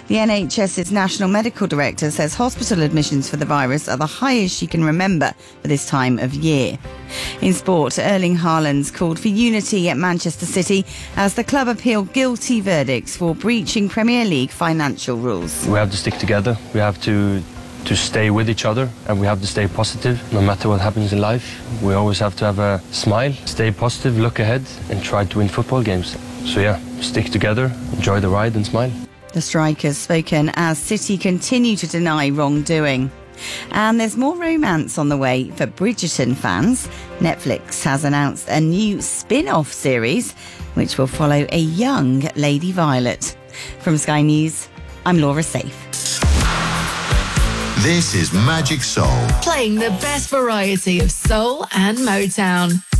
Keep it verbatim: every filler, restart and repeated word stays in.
The N H S's National Medical Director says hospital admissions for the virus are the highest she can remember for this time of year. In sport, Erling Haaland's called for unity at Manchester City as the club appealed guilty verdicts for breaching Premier League financial rules. We have to stick together. We have to to stay with each other, and we have to stay positive no matter what happens in life. We always have to have a smile, stay positive, look ahead and try to win football games. So yeah, stick together, enjoy the ride and smile. The strikers spoken as City continue to deny wrongdoing. And there's more romance on the way for Bridgerton fans. Netflix has announced a new spin-off series which will follow a young Lady Violet. From Sky News, I'm Laura Safe. This is Magic Soul. Playing the best variety of soul and Motown.